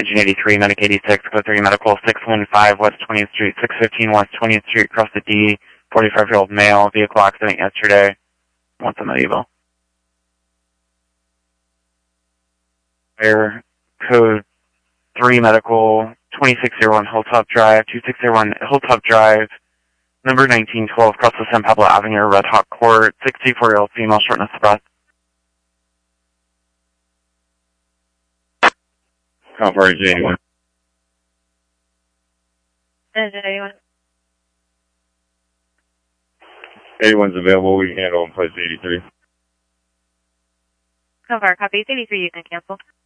Engine 83, Medic 86, Code 3 Medical 615 West 20th Street, 615 West 20th Street, across the D, 45-year-old male, vehicle accident yesterday. Wants a medieval. Fire Code 3 Medical, 2601 Hilltop Drive, 2601 Hilltop Drive, number 1912, across the San Pablo Avenue, Red Hawk Court, 64-year-old female, shortness of breath. How far is 81? Engine 81. 81's available. We can handle in place 83. How far? Copy. 83, you can cancel.